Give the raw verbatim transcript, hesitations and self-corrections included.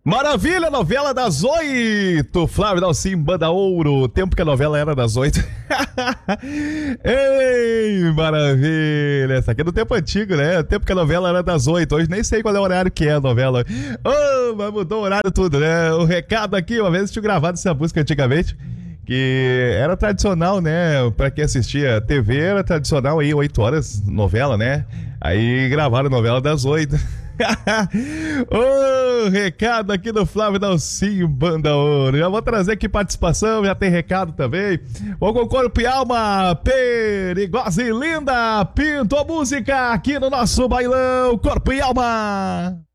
Maravilha, novela das oito. Flávio Dalcin, Banda Ouro. Tempo que a novela era das oito. Ei, maravilha. Essa aqui é do tempo antigo, né? O tempo que a novela era das oito. Hoje nem sei qual é o horário que é a novela. Oh, mas mudou o horário tudo, né? O recado aqui, uma vez eu tinha gravado essa música antigamente, que era tradicional, né? Pra quem assistia T V, era tradicional aí, oito horas, novela, né? Aí gravaram a novela das oito. Ô, oh, recado aqui do Flávio Dalcin, Banda Ouro. Já vou trazer aqui participação, já tem recado também. Vou com corpo e alma, perigosa e linda. Pintou música aqui no nosso bailão, corpo e alma.